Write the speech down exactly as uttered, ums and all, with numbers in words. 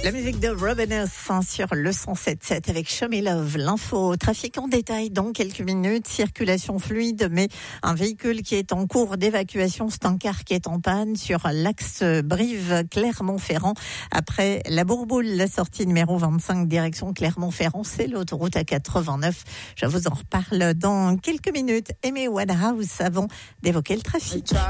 La musique de Robinus hein, sur le cent sept sept avec Show Me Love. L'info, trafic en détail dans quelques minutes, circulation fluide, mais un véhicule qui est en cours d'évacuation, c'est un car qui est en panne sur l'axe Brive-Clermont-Ferrand. Après la Bourboule, la sortie numéro vingt-cinq, direction Clermont-Ferrand, c'est l'autoroute A quatre-vingt-neuf. Je vous en reparle dans quelques minutes. Amy Winehouse avant d'évoquer le trafic.